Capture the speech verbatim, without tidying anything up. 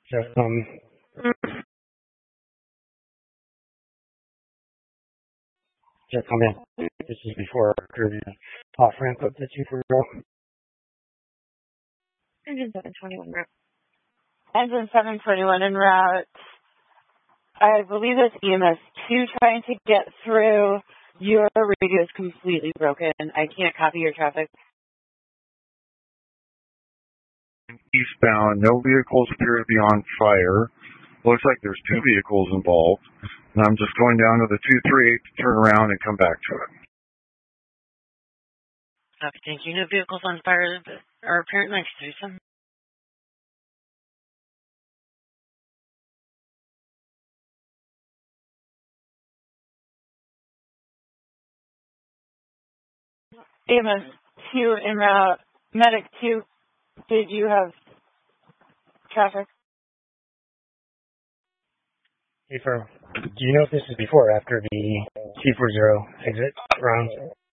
So, um, just come in. This is before or after the off ramp of the two four zero. Engine seven twenty-one route. Engine seven twenty-one en route. I believe that's E M S two trying to get through. Your radio is completely broken. I can't copy your traffic. Eastbound, no vehicles appear to be on fire. Looks like there's two vehicles involved. And I'm just going down to the two three eight to turn around and come back to it. Okay, thank you. No vehicles on fire are apparent next to some. E M S two en route. Medic two, did you have traffic? Hey, firm. Do you know if this is before or after the two four zero exit round?